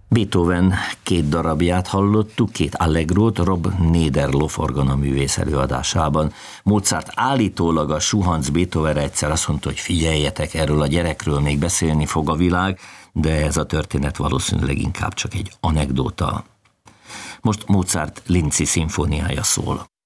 Beethoven 2 darabját hallottuk, 2 allegrót Rob Nederlof orgonaművész előadásában. Mozart állítólag a suhanc Beethovenre egyszer azt mondta, hogy figyeljetek, erről a gyerekről még beszélni fog a világ, de ez a történet valószínűleg inkább csak egy anekdóta. Most Mozart Linci szimfóniája szól.